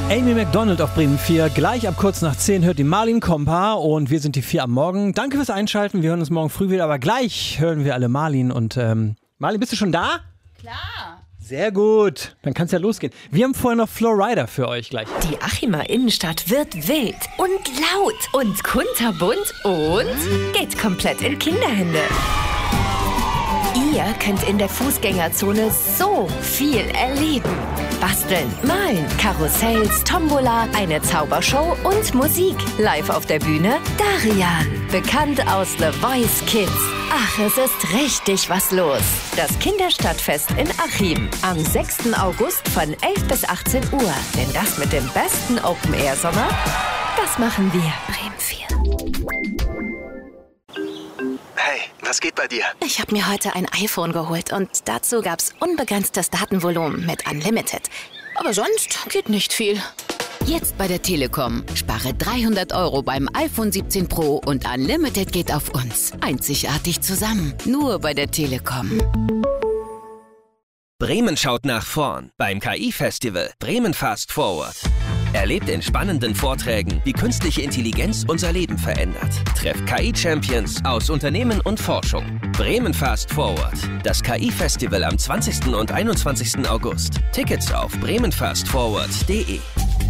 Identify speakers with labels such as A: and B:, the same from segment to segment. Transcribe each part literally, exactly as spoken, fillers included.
A: Amy Macdonald auf Bremen vier. Gleich ab kurz nach zehn hört die Marlin Kompa und wir sind die vier am Morgen. Danke fürs Einschalten. Wir hören uns morgen früh wieder, aber gleich hören wir alle Marlin. Und ähm, Marlin, bist du schon da?
B: Klar.
A: Sehr gut. Dann kann es ja losgehen. Wir haben vorher noch Flowrider für euch gleich.
C: Die Achimer Innenstadt wird wild und laut und kunterbunt und geht komplett in Kinderhände. Ihr könnt in der Fußgängerzone so viel erleben. Basteln, malen, Karussells, Tombola, eine Zaubershow und Musik. Live auf der Bühne Darian, bekannt aus The Voice Kids. Ach, es ist richtig was los. Das Kinderstadtfest in Achim am sechsten August von elf bis achtzehn Uhr. Denn das mit dem besten Open-Air-Sommer, das machen wir. Bremen vier.
D: Hey, was geht bei dir?
E: Ich habe mir heute ein iPhone geholt und dazu gab's unbegrenztes Datenvolumen mit Unlimited. Aber sonst geht nicht viel.
F: Jetzt bei der Telekom. Spare dreihundert Euro beim iPhone siebzehn Pro und Unlimited geht auf uns. Einzigartig zusammen. Nur bei der Telekom.
G: Bremen schaut nach vorn beim K I-Festival Bremen Fast Forward. Erlebt in spannenden Vorträgen, wie künstliche Intelligenz unser Leben verändert. Trefft K I-Champions aus Unternehmen und Forschung. Bremen Fast Forward. Das K I-Festival am zwanzigsten und einundzwanzigsten August. Tickets auf bremen fast forward punkt de.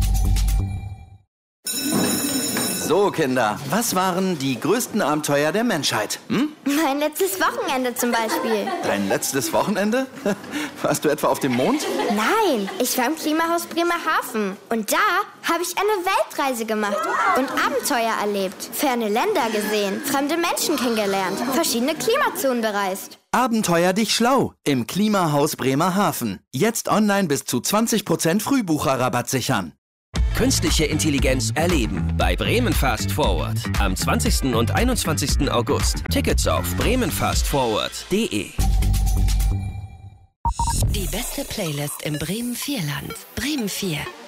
D: So, Kinder, was waren die größten Abenteuer der Menschheit? Hm?
H: Mein letztes Wochenende zum Beispiel.
D: Dein letztes Wochenende? Warst du etwa auf dem Mond?
H: Nein, ich war im Klimahaus Bremerhaven. Und da habe ich eine Weltreise gemacht und Abenteuer erlebt. Ferne Länder gesehen, fremde Menschen kennengelernt, verschiedene Klimazonen bereist.
D: Abenteuer dich schlau im Klimahaus Bremerhaven. Jetzt online bis zu zwanzig Prozent Frühbucherrabatt sichern.
G: Künstliche Intelligenz erleben bei Bremen Fast Forward am zwanzigsten und einundzwanzigsten August. Tickets auf bremen fast forward punkt de.
C: Die beste Playlist im Bremen vier Land. Bremen vier.